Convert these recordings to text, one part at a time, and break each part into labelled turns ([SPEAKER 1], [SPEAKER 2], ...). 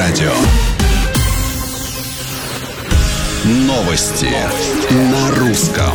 [SPEAKER 1] радио. Новости на русском.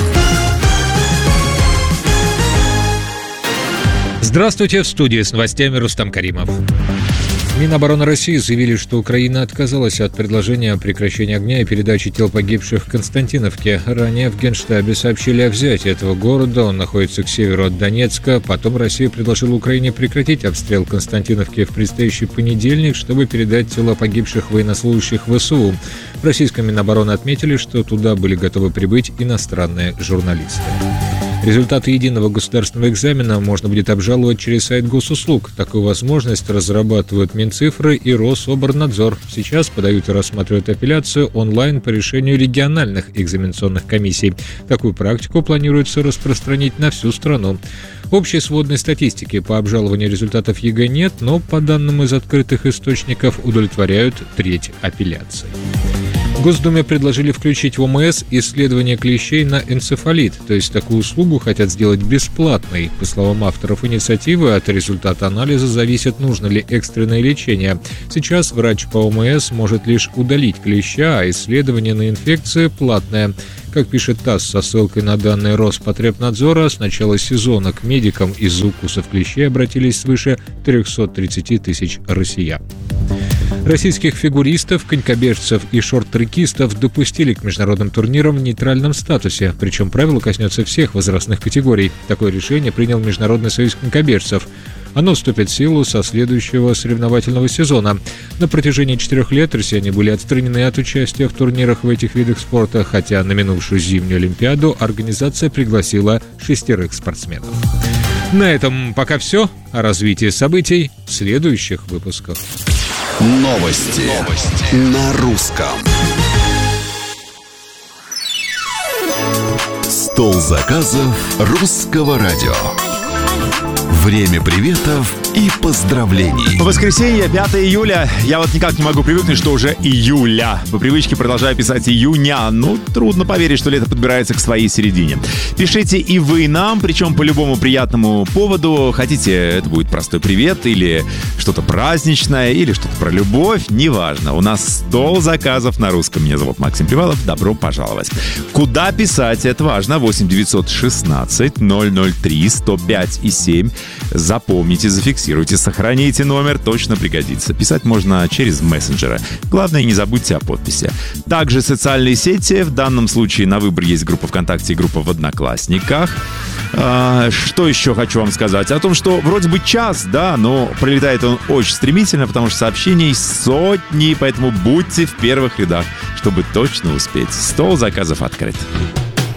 [SPEAKER 2] Здравствуйте, в студии с новостями Рустам Каримов. Минобороны России заявили, что Украина отказалась от предложения о прекращении огня и передаче тел погибших в Константиновке. Ранее в Генштабе сообщили о взятии этого города. Он находится к северу от Донецка. Потом Россия предложила Украине прекратить обстрел Константиновки в предстоящий понедельник, чтобы передать тела погибших военнослужащих ВСУ. В российском Минобороны отметили, что туда были готовы прибыть иностранные журналисты. Результаты единого государственного экзамена можно будет обжаловать через сайт госуслуг. Такую возможность разрабатывают Минцифры и Рособорнадзор. Сейчас подают и рассматривают апелляцию онлайн по решению региональных экзаменационных комиссий. Такую практику планируется распространить на всю страну. Общей сводной статистики по обжалованию результатов ЕГЭ нет, но по данным из открытых источников удовлетворяют треть апелляций. В Госдуме предложили включить в ОМС исследование клещей на энцефалит, то есть такую услугу хотят сделать бесплатной. По словам авторов инициативы, от результата анализа зависит, нужно ли экстренное лечение. Сейчас врач по ОМС может лишь удалить клеща, а исследование на инфекции платное. Как пишет ТАСС со ссылкой на данные Роспотребнадзора, с начала сезона к медикам из-за укусов клещей обратились свыше 330 тысяч россиян. Российских фигуристов, конькобежцев и шорт-трекистов допустили к международным турнирам в нейтральном статусе. Причем правило коснется всех возрастных категорий. Такое решение принял Международный союз конькобежцев. Оно вступит в силу со следующего соревновательного сезона. На протяжении 4 лет россияне были отстранены от участия в турнирах в этих видах спорта, хотя на минувшую зимнюю Олимпиаду организация пригласила 6 спортсменов. На этом пока все. О развитии событий в следующих выпусках.
[SPEAKER 1] Новости на русском. Стол заказов русского радио. Время приветов и поздравлений.
[SPEAKER 3] Воскресенье, 5 июля. Я вот никак не могу привыкнуть, что уже июля. По привычке продолжаю писать июня. Ну, трудно поверить, что лето подбирается к своей середине. Пишите и вы нам, причем по любому приятному поводу. Хотите, это будет простой привет, или что-то праздничное, или что-то про любовь. Неважно. У нас стол заказов на русском. Меня зовут Максим Привалов. Добро пожаловать. Куда писать? Это важно. 8 916 003 105 и 7. Запомните, зафиксируйте, сохраните номер, точно пригодится. Писать можно через мессенджеры. Главное, не забудьте о подписи. Также социальные сети. В данном случае на выбор есть группа ВКонтакте и группа в Одноклассниках. Что еще хочу вам сказать? О том, что вроде бы час, да, но пролетает он очень стремительно, потому что сообщений сотни, поэтому будьте в первых рядах, чтобы точно успеть. Стол заказов открыт.